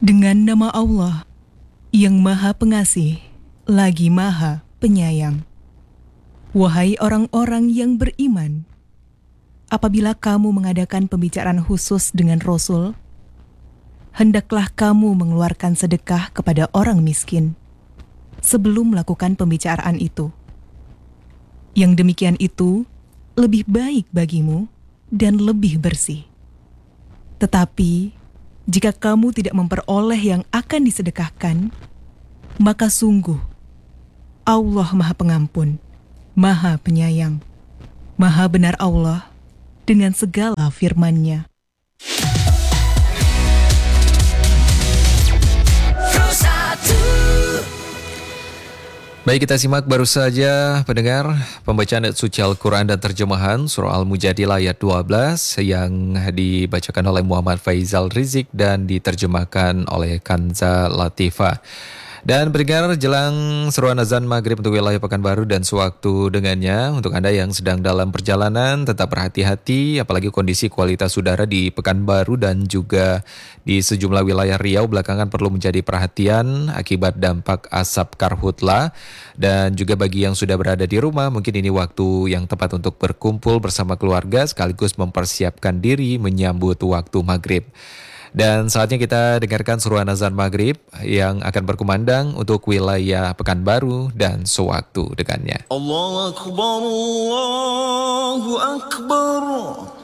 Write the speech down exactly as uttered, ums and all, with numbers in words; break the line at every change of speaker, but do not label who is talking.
Dengan nama Allah yang Maha Pengasih lagi Maha Penyayang. Wahai orang-orang yang beriman, apabila kamu mengadakan pembicaraan khusus dengan Rasul, hendaklah kamu mengeluarkan sedekah kepada orang miskin sebelum melakukan pembicaraan itu. Yang demikian itu lebih baik bagimu dan lebih bersih. Tetapi jika kamu tidak memperoleh yang akan disedekahkan, maka sungguh Allah Maha Pengampun, Maha Penyayang, Maha Benar Allah dengan segala firman-Nya.
Baik, kita simak baru saja pendengar pembacaan ayat suci Al-Quran dan terjemahan surah Al-Mujadilah ayat dua belas yang dibacakan oleh Muhammad Faizal Rizik dan diterjemahkan oleh Kanza Latifah. Dan pendengar, jelang seruan azan maghrib untuk wilayah Pekanbaru dan sewaktu dengannya, untuk Anda yang sedang dalam perjalanan tetap berhati-hati, apalagi kondisi kualitas udara di Pekanbaru dan juga di sejumlah wilayah Riau belakangan perlu menjadi perhatian akibat dampak asap karhutla. Dan juga bagi yang sudah berada di rumah, mungkin ini waktu yang tepat untuk berkumpul bersama keluarga sekaligus mempersiapkan diri menyambut waktu maghrib. Dan saatnya kita dengarkan seruan azan maghrib yang akan berkumandang untuk wilayah Pekanbaru dan sewaktu dengannya.
Allahu Akbar, Allahu Akbar.